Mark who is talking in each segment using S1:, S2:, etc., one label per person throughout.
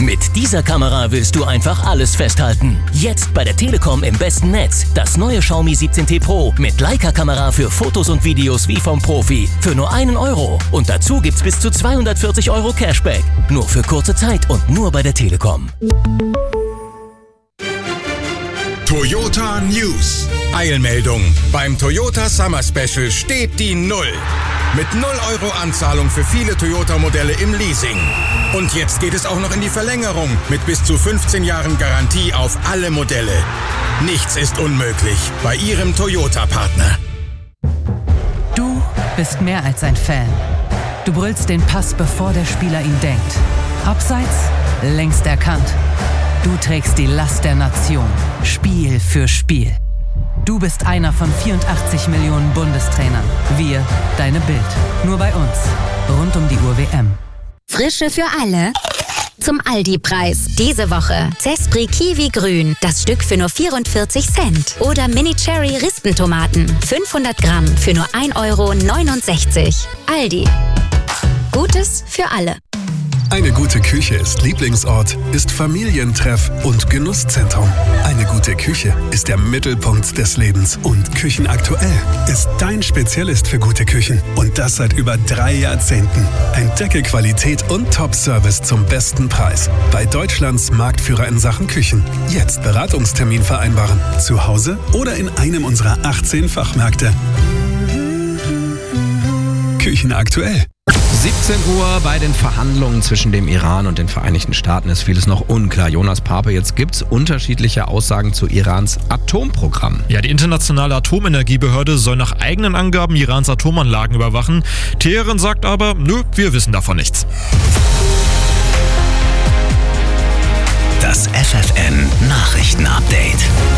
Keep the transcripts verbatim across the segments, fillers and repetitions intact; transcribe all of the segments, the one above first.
S1: Mit dieser Kamera willst du einfach alles festhalten. Jetzt bei der Telekom im besten Netz. Das neue Xiaomi siebzehn T Pro mit Leica-Kamera für Fotos und Videos wie vom Profi. Für nur einen Euro. Und dazu gibt's bis zu zweihundertvierzig Euro Cashback. Nur für kurze Zeit und nur bei der Telekom.
S2: Toyota News. Eilmeldung. Beim Toyota Summer Special steht die Null. Mit null Euro Anzahlung für viele Toyota-Modelle im Leasing. Und jetzt geht es auch noch in die Verlängerung mit bis zu fünfzehn Jahren Garantie auf alle Modelle. Nichts ist unmöglich bei Ihrem Toyota-Partner.
S3: Du bist mehr als ein Fan. Du brüllst den Pass, bevor der Spieler ihn denkt. Abseits, längst erkannt. Du trägst die Last der Nation, Spiel für Spiel. Du bist einer von vierundachtzig Millionen Bundestrainern. Wir, deine Bild. Nur bei uns. Rund um die Uhr W M.
S4: Frische für alle. Zum Aldi-Preis. Diese Woche Zespri Kiwi Grün. Das Stück für nur vierundvierzig Cent. Oder Mini Cherry Rispentomaten. fünfhundert Gramm für nur ein Euro neunundsechzig. Aldi. Gutes für alle.
S5: Eine gute Küche ist Lieblingsort, ist Familientreff und Genusszentrum. Eine gute Küche ist der Mittelpunkt des Lebens. Und Küchenaktuell ist dein Spezialist für gute Küchen. Und das seit über drei Jahrzehnten. Entdecke Qualität und Top-Service zum besten Preis. Bei Deutschlands Marktführer in Sachen Küchen. Jetzt Beratungstermin vereinbaren. Zu Hause oder in einem unserer achtzehn Fachmärkte. Küchenaktuell.
S6: siebzehn Uhr bei den Verhandlungen zwischen dem Iran und den Vereinigten Staaten ist vieles noch unklar. Jonas Pape, jetzt gibt es unterschiedliche Aussagen zu Irans Atomprogramm.
S7: Ja, die internationale Atomenergiebehörde soll nach eigenen Angaben Irans Atomanlagen überwachen. Teheran sagt aber, nö, wir wissen davon nichts.
S1: Das F F N Nachrichtenupdate.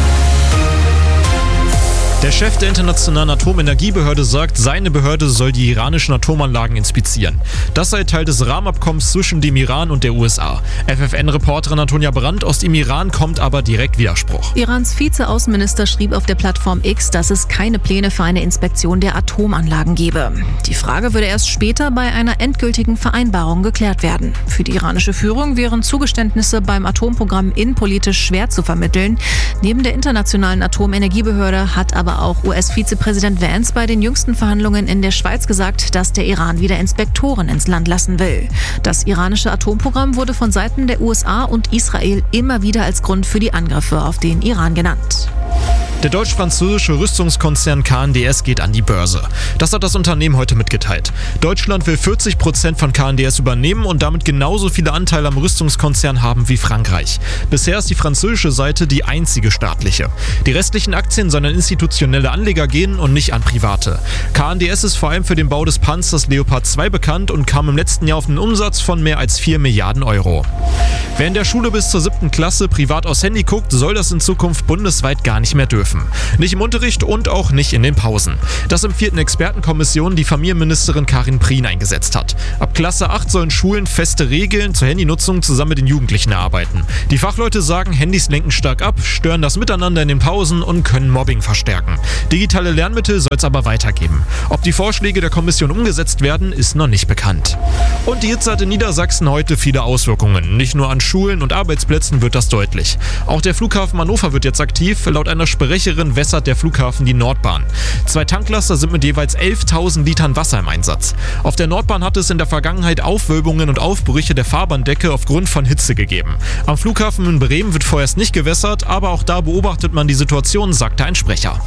S7: Der Chef der Internationalen Atomenergiebehörde sagt, seine Behörde soll die iranischen Atomanlagen inspizieren. Das sei Teil des Rahmenabkommens zwischen dem Iran und der U S A. F F N-Reporterin Antonia Brandt aus dem Iran kommt aber direkt Widerspruch.
S8: Irans Vize-Außenminister schrieb auf der Plattform X, dass es keine Pläne für eine Inspektion der Atomanlagen gebe. Die Frage würde erst später bei einer endgültigen Vereinbarung geklärt werden. Für die iranische Führung wären Zugeständnisse beim Atomprogramm innenpolitisch schwer zu vermitteln. Neben der Internationalen Atomenergiebehörde hat aber auch U S-Vizepräsident Vance bei den jüngsten Verhandlungen in der Schweiz gesagt, dass der Iran wieder Inspektoren ins Land lassen will. Das iranische Atomprogramm wurde von Seiten der U S A und Israel immer wieder als Grund für die Angriffe auf den Iran genannt.
S7: Der deutsch-französische Rüstungskonzern K N D S geht an die Börse. Das hat das Unternehmen heute mitgeteilt. Deutschland will vierzig Prozent von K N D S übernehmen und damit genauso viele Anteile am Rüstungskonzern haben wie Frankreich. Bisher ist die französische Seite die einzige staatliche. Die restlichen Aktien sollen an institutionelle Anleger gehen und nicht an Private. K N D S ist vor allem für den Bau des Panzers Leopard zwei bekannt und kam im letzten Jahr auf einen Umsatz von mehr als vier Milliarden Euro. Wer in der Schule bis zur siebten Klasse privat aufs Handy guckt, soll das in Zukunft bundesweit gar nicht mehr dürfen. Nicht im Unterricht und auch nicht in den Pausen. Das empfiehlt eine Expertenkommission, die Familienministerin Karin Prien eingesetzt hat. Ab Klasse acht sollen Schulen feste Regeln zur Handynutzung zusammen mit den Jugendlichen erarbeiten. Die Fachleute sagen, Handys lenken stark ab, stören das Miteinander in den Pausen und können Mobbing verstärken. Digitale Lernmittel soll es aber weitergeben. Ob die Vorschläge der Kommission umgesetzt werden, ist noch nicht bekannt. Und die Hitze hat in Niedersachsen heute viele Auswirkungen. Nicht nur an Schulen und Arbeitsplätzen wird das deutlich. Auch der Flughafen Hannover wird jetzt aktiv. Laut einer Sprecherin wässert der Flughafen die Nordbahn. Zwei Tanklaster sind mit jeweils elftausend Litern Wasser im Einsatz. Auf der Nordbahn hat es in der Vergangenheit Aufwölbungen und Aufbrüche der Fahrbahndecke aufgrund von Hitze gegeben. Am Flughafen in Bremen wird vorerst nicht gewässert, aber auch da beobachtet man die Situation, sagte ein Sprecher.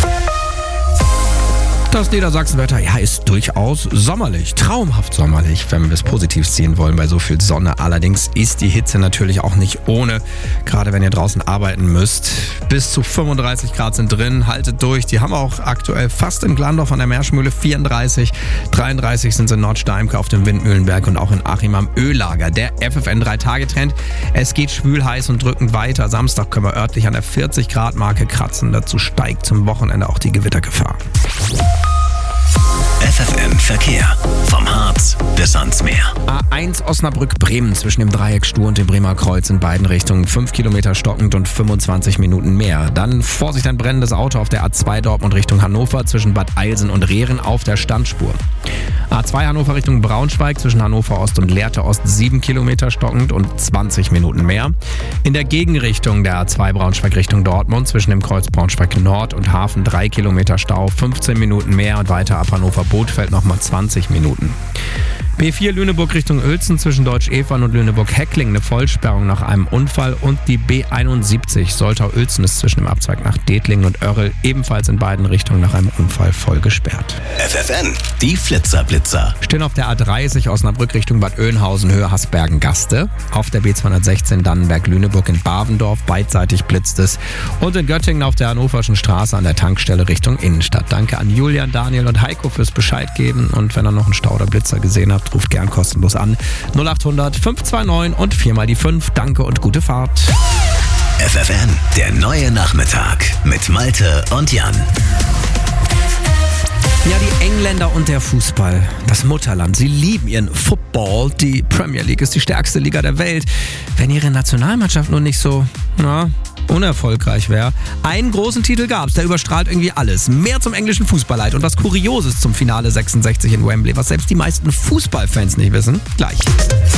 S6: Das Niedersachsenwetter, ja, ist durchaus sommerlich, traumhaft sommerlich, wenn wir es positiv sehen wollen bei so viel Sonne. Allerdings ist die Hitze natürlich auch nicht ohne, gerade wenn ihr draußen arbeiten müsst. Bis zu fünfunddreißig Grad sind drin, haltet durch. Die haben wir auch aktuell fast in Glandorf an der Meerschmühle, vierunddreißig, dreiunddreißig sind es in Nordsteimke auf dem Windmühlenberg und auch in Achim am Öllager. Der F F N drei Tage Trend, es geht schwül, heiß und drückend weiter. Samstag können wir örtlich an der vierzig Grad Marke kratzen. Dazu steigt zum Wochenende auch die Gewittergefahr.
S1: F F N Verkehr. Vom Harz bis ans Meer.
S6: A eins Osnabrück-Bremen zwischen dem Dreieck Stur und dem Bremer Kreuz in beiden Richtungen. fünf Kilometer stockend und fünfundzwanzig Minuten mehr. Dann Vorsicht, ein brennendes Auto auf der A zwei Dortmund Richtung Hannover zwischen Bad Eilsen und Rehren auf der Standspur. A zwei Hannover Richtung Braunschweig zwischen Hannover Ost und Lehrte Ost sieben Kilometer stockend und zwanzig Minuten mehr. In der Gegenrichtung der A zwei Braunschweig Richtung Dortmund zwischen dem Kreuz Braunschweig Nord und Hafen drei Kilometer Stau, fünfzehn Minuten mehr und weiter ab Hannover Bothfeld nochmal zwanzig Minuten. B vier Lüneburg Richtung Uelzen zwischen Deutsch-Evern und Lüneburg-Heckling eine Vollsperrung nach einem Unfall und die B einundsiebzig Soltau-Uelzen ist zwischen dem Abzweig nach Dethlingen und Oerrl ebenfalls in beiden Richtungen nach einem Unfall voll gesperrt.
S1: F F N, die Flitzer-Blitzer.
S6: Stehen auf der A dreißig Osnabrück Richtung Bad Oeynhausen, Höhe Hasbergen-Gaste. Auf der B zweihundertsechzehn Dannenberg-Lüneburg in Bavendorf, beidseitig blitzt es. Und in Göttingen auf der Hannoverschen Straße an der Tankstelle Richtung Innenstadt. Danke an Julian, Daniel und Heiko fürs Bescheid geben. Und wenn ihr noch einen Stau oder Blitzer gesehen habt, ruft gern kostenlos an. null acht hundert fünf zwei neun und vier mal die fünf. Danke und gute Fahrt.
S1: F F N, der neue Nachmittag mit Malte und Jan.
S6: Ja, die Engländer und der Fußball, das Mutterland, sie lieben ihren Football. Die Premier League ist die stärkste Liga der Welt. Wenn ihre Nationalmannschaft nur nicht so, na, unerfolgreich wäre. Einen großen Titel gab's, der überstrahlt irgendwie alles. Mehr zum englischen Fußballleid und was Kurioses zum Finale sechsundsechzig in Wembley, was selbst die meisten Fußballfans nicht wissen. Gleich.